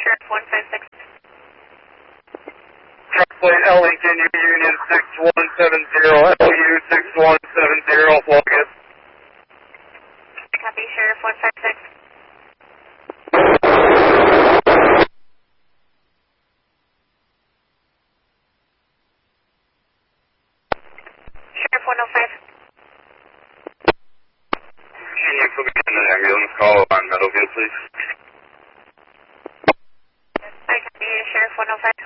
Sheriff 156. Truck plate Ellington Union 6170, LU 6170, log it. Copy, Sheriff 156. Sheriff 105. Can you put me in an ambulance call on Meadowview, please? I copy, Sheriff 105.